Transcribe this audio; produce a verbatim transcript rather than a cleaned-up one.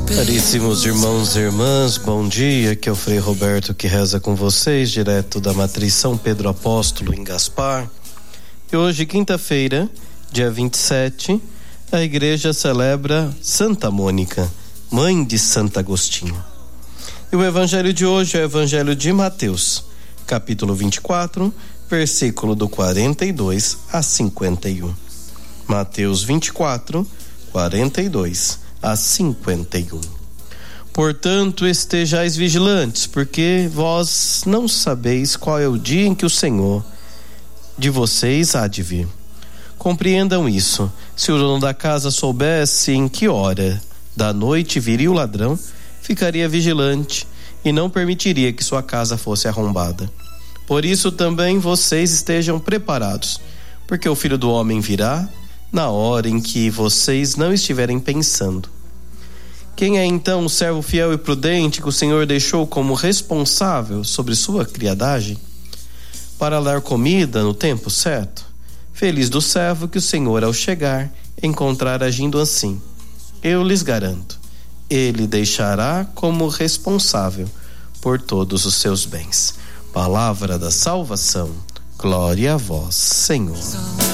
Caríssimos irmãos e irmãs, bom dia, aqui é o Frei Roberto que reza com vocês, direto da Matriz São Pedro Apóstolo em Gaspar. E hoje, quinta-feira, dia vinte e sete, a igreja celebra Santa Mônica, mãe de Santo Agostinho. E o evangelho de hoje é o evangelho de Mateus, capítulo vinte e quatro, versículo do quarenta e dois a cinquenta e um. Mateus vinte e quatro, quarenta e dois a cinquenta e um. Portanto, estejais vigilantes, porque vós não sabeis qual é o dia em que o Senhor de vocês há de vir. Compreendam isso. Se o dono da casa soubesse em que hora da noite viria o ladrão, ficaria vigilante e não permitiria que sua casa fosse arrombada. Por isso também vocês estejam preparados, porque o Filho do Homem virá na hora em que vocês não estiverem pensando. Quem é então o servo fiel e prudente que o Senhor deixou como responsável sobre sua criadagem, para dar comida no tempo certo? Feliz do servo que o Senhor, ao chegar, encontrar agindo assim. Eu lhes garanto, ele deixará como responsável por todos os seus bens. Palavra da salvação. Glória a vós, Senhor.